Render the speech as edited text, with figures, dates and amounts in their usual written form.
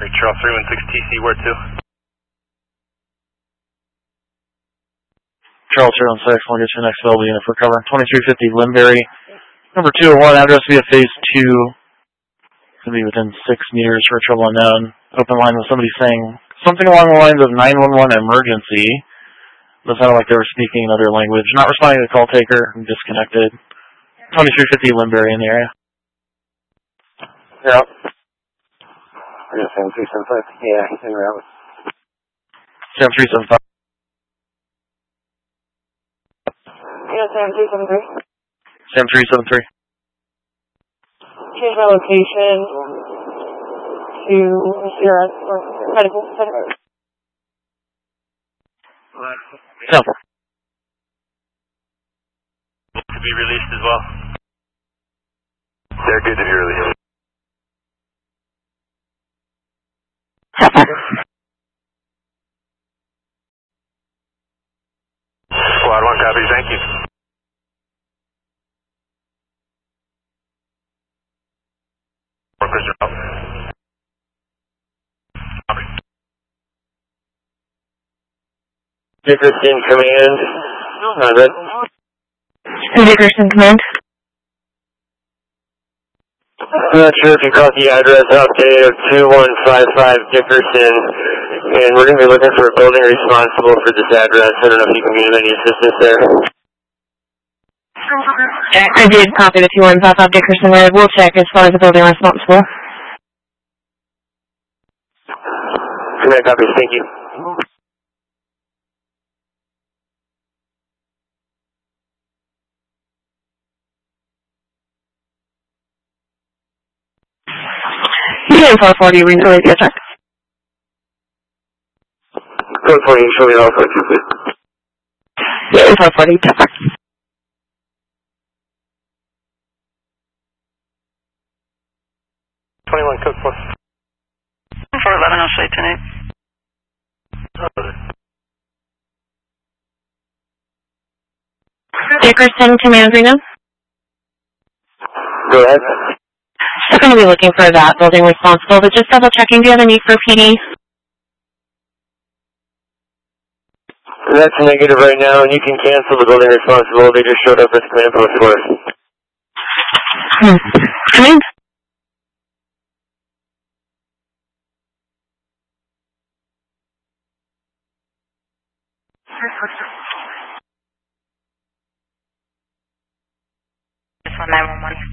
Charles 316 TC, where to? Charles 316, we'll get you next available unit for cover. 2350 Limberry. Number 201, address via phase 2. Going to be within 6 meters for trouble unknown. Open line with somebody saying something along the lines of 911 emergency. It sounded like they were speaking another language. Not responding to the call taker. I'm disconnected. 2350 Limberry in the area. Yeah. Yeah, 7375. Yeah, he's in route. 7375. Yeah, 7373. 7373. Change my location to CRS or medical center. Simple. To be released as well. They're good to be released. Squad 1 copy, thank you. Workers are out. Copy. Dickerson Command. Red. Dickerson Command. I'm not sure if you caught the address update of 2155 Dickerson, and we're going to be looking for a building responsible for this address. I don't know if you can give any assistance there. I did copy the 2155 Dickerson Road. We'll check as far as the building responsible. Command copy, thank you. Yeah, 440, we really good, sir. Code 40, show me also. Yeah, 440, sir. 21 code 4. 411, I'll say 10-8. Dickerson Command Reno. Go ahead. Still going to be looking for that building responsible, but just double checking. Do you have a need for PD? That's negative right now, and you can cancel the building responsible. They just showed up as command post for us. Come in. This one 911.